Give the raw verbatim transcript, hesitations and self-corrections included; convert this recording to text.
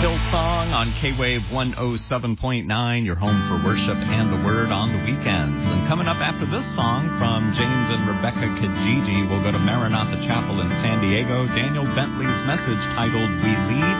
Hillsong on K-Wave one oh seven point nine, your home for worship and the word on the weekends. And coming up after this song from James and Rebecca Kijiji, we'll go to Maranatha Chapel in San Diego. Daniel Bentley's message titled We Lead,